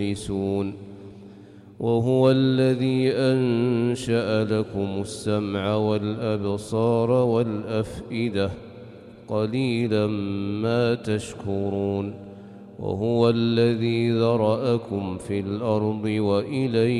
يبلسون وهو الذي أنشأ لكم السمع والأبصار والأفئدة قليلا ما تشكرون وهو الذي ذرأكم في الأرض وإليه